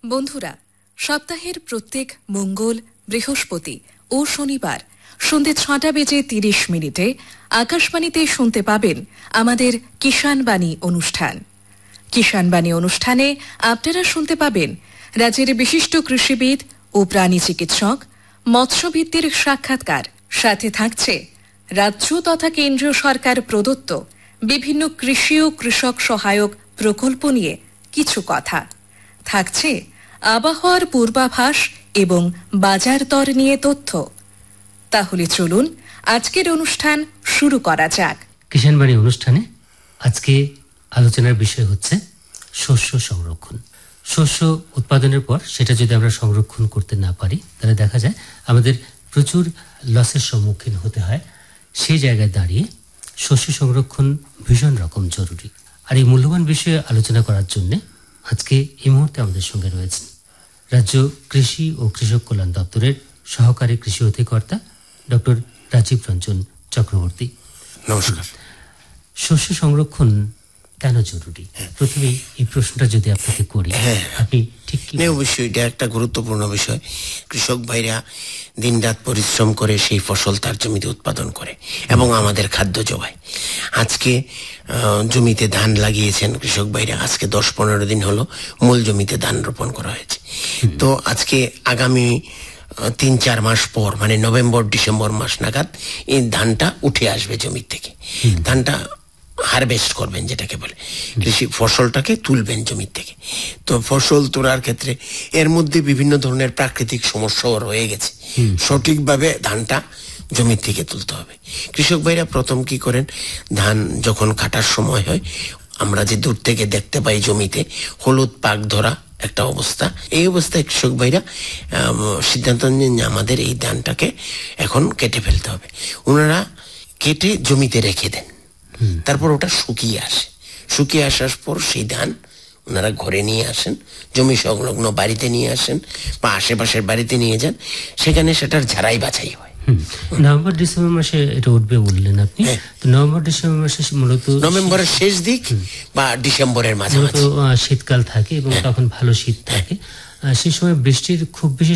বন্ধুরা, সপ্তাহের প্রত্যেক মঙ্গল, বৃহস্পতি ও শনিবার সন্ধ্যে 6:30 আকাশবাণীতে শুনতে পাবেন আমাদের কিষাণবাণী অনুষ্ঠান। কিষাণবাণী অনুষ্ঠানে আপনারা শুনতে পাবেন রাজ্যের বিশিষ্ট কৃষিবিদ ও প্রাণী চিকিৎসক, মৎস্যবিদদের সাক্ষাৎকার। সাথে থাকছে রাজ্য তথা কেন্দ্রীয় সরকার প্রদত্ত বিভিন্ন কৃষি ও কৃষক সহায়ক প্রকল্প নিয়ে কিছু কথা। থাকছে আবহাওয়ার পূর্বাভাস এবং বাজার দর নিয়ে তথ্য। তাহলে চলুন আজকের অনুষ্ঠান শুরু করা যাক। কিষাণবাণী অনুষ্ঠানে আজকে আলোচনার বিষয় হচ্ছে শস্য সংরক্ষণ। শস্য উৎপাদনের পর সেটা যদি আমরা সংরক্ষণ করতে না পারি, তাহলে দেখা যায় আমাদের প্রচুর লসের সম্মুখীন হতে হয়। সেই জায়গায় দাঁড়িয়ে শস্য সংরক্ষণ ভীষণ রকম জরুরি। আর এই মূল্যবান বিষয়ে আলোচনা করার জন্য আজকে এই মুহূর্তে আমাদের সঙ্গে রয়েছেন রাজ্য কৃষি ও কৃষক কল্যাণ দপ্তরের সহকারী কৃষি অধিকর্তা ডক্টর রাজীব রঞ্জন চক্রবর্তী। নমস্কার। শস্য সংরক্ষণ কেন জরুরি? প্রথমে এই প্রশ্নটা যদি আপনাকে করি, আপনি ঠিক কি? অবশ্যই এটা একটা গুরুত্বপূর্ণ বিষয়। কৃষক ভাইরা দিনরাত পরিশ্রম করে সেই ফসল তার জমিতে উৎপাদন করে এবং আমাদের খাদ্য যোগায়। আজকে জমিতে ধান লাগিয়েছেন কৃষক ভাইরা, আজকে 10-15 দিন হলো মূল জমিতে ধান রোপণ করা হয়েছে। তো আজকে আগামী 3-4 মাস পর, মানে নভেম্বর ডিসেম্বর মাস নাগাদ এই ধানটা উঠে আসবে জমি থেকে। ধানটা হারভেস্ট করবেন, যেটাকে বলে কৃষি ফসলটাকে তুলবেন জমি থেকে। তো ফসল তোলার ক্ষেত্রে এর মধ্যে বিভিন্ন ধরনের প্রাকৃতিক সমস্যাও রয়ে গেছে। সঠিকভাবে ধানটা জমি থেকে তুলতে হবে। কৃষক ভাইরা প্রথম কি করেন, ধান যখন কাটার সময় হয়, আমরা যে দূর থেকে দেখতে পাই জমিতে হলুদ পাক ধরা একটা অবস্থা। এই অবস্থায় কৃষক ভাইরা সিদ্ধান্ত নেন যে আমাদের এই ধানটাকে এখন কেটে ফেলতে হবে। ওনারা কেটে জমিতে রেখে দেন, তারপর ওটা শুকিয়ে আসে। শুকিয়ে আসার পর সেই ধান ওনারা ঘরে নিয়ে আসেন, জমি সংলগ্ন বাড়িতে নিয়ে আসেন বা আশেপাশের বাড়িতে নিয়ে যান, সেখানে সেটার ঝাড়াই বাছাই হয়। নভেম্বর ডিসেম্বর মাসে এটা উঠবে বললেন আপনি। তো নভেম্বর ডিসেম্বর মাসে মূলত নভেম্বরের শেষ দিক বা ডিসেম্বরের মাঝামাঝি শীতকাল থাকে এবং তখন ভালো শীত থাকে। সেই সময় বৃষ্টির খুব বেশি